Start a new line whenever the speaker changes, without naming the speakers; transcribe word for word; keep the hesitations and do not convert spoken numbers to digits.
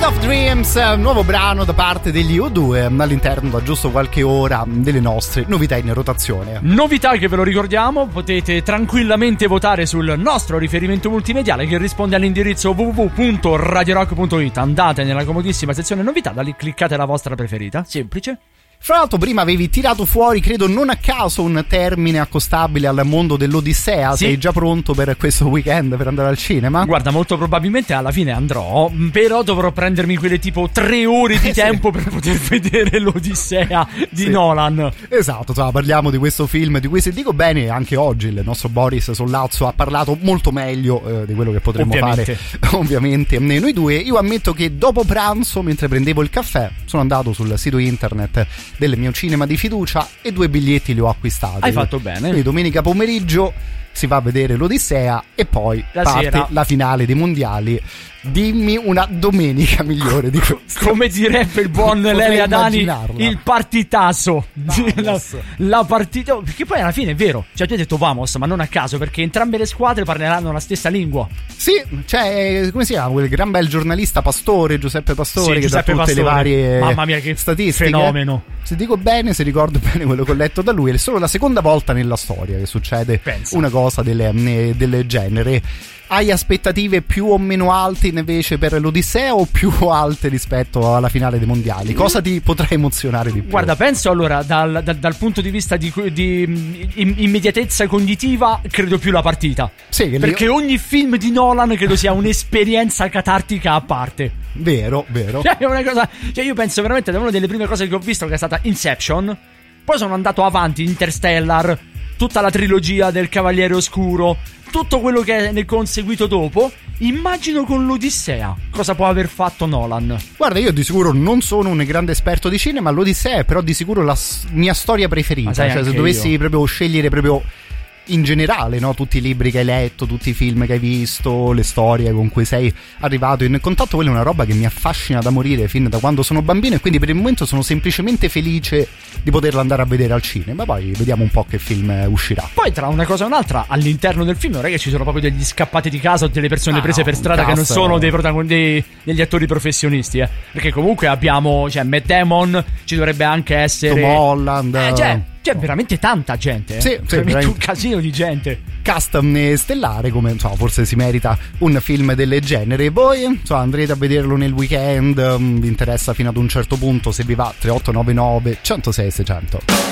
of Dreams, nuovo brano da parte degli U due all'interno da giusto qualche ora delle nostre novità in rotazione.
Novità che ve lo ricordiamo, potete tranquillamente votare sul nostro riferimento multimediale che risponde all'indirizzo w w w punto radio rock punto it. Andate nella comodissima sezione novità, da lì cliccate la vostra preferita, semplice.
Fra l'altro prima avevi tirato fuori, credo non a caso, un termine accostabile al mondo dell'Odissea. Sì. Sei già pronto per questo weekend per andare al cinema?
Guarda, molto probabilmente alla fine andrò, però dovrò prendermi quelle tipo tre ore di tempo sì. per poter vedere l'Odissea di sì. Nolan.
Esatto, cioè, parliamo di questo film di cui, se dico bene, anche oggi il nostro Boris Sollazzo ha parlato molto meglio eh, di quello che potremmo ovviamente. fare ovviamente noi due. Io ammetto che dopo pranzo, mentre prendevo il caffè, sono andato sul sito internet del mio cinema di fiducia e due biglietti li ho acquistati.
Hai fatto bene.
Quindi domenica pomeriggio si va a vedere l'Odissea e poi
la
parte
sera.
la finale dei mondiali. Dimmi una domenica migliore di questa.
Come direbbe il buon Lele Adani, il partitaso. La, la partita. Perché poi alla fine è vero, cioè tu hai detto vamos, ma non a caso, perché entrambe le squadre parleranno la stessa lingua.
Sì, cioè, come si chiama quel gran bel giornalista Pastore, Giuseppe Pastore, sì, che
Giuseppe
dà tutte
Pastore.
le varie
Mamma mia, che
statistiche.
Fenomeno.
Se dico bene, se ricordo bene quello che ho letto da lui, è solo la seconda volta nella storia che succede Pensa. una cosa del, del genere. Hai aspettative più o meno alte invece per l'Odissea o più alte rispetto alla finale dei mondiali? Cosa ti potrà emozionare di più?
Guarda, penso allora dal, dal, dal punto di vista di, di immediatezza cognitiva, credo più la partita. Sì, perché io... ogni film di Nolan credo sia un'esperienza catartica a parte.
Vero, vero.
Cioè, è una cosa, cioè io penso veramente da una delle prime cose che ho visto, che è stata Inception. Poi sono andato avanti, Interstellar, tutta la trilogia del Cavaliere Oscuro, tutto quello che ne è conseguito dopo. Immagino con l'Odissea cosa può aver fatto Nolan.
Guarda, io di sicuro non sono un grande esperto di cinema, l'Odissea è però di sicuro la s- mia storia preferita. Cioè, se dovessi io. proprio scegliere proprio in generale, no? Tutti i libri che hai letto, tutti i film che hai visto, le storie con cui sei arrivato in contatto, quella è una roba che mi affascina da morire fin da quando sono bambino, e quindi per il momento sono semplicemente felice di poterla andare a vedere al cinema. Poi vediamo un po' che film uscirà.
Poi tra una cosa e un'altra, all'interno del film non è che ci sono proprio degli scappati di casa o delle persone ah, prese per strada che non sono dei protagonisti, degli attori professionisti, eh. Perché comunque abbiamo, cioè, Matt Damon, ci dovrebbe anche essere
Tom Holland,
eh, cioè C'è veramente tanta gente, eh?
Sì, sì,
un casino di gente.
Cast stellare, come insomma, forse si merita un film del genere. Voi insomma, andrete a vederlo nel weekend, vi interessa fino ad un certo punto, se vi va tre otto nove nove uno zero sei sei zero zero.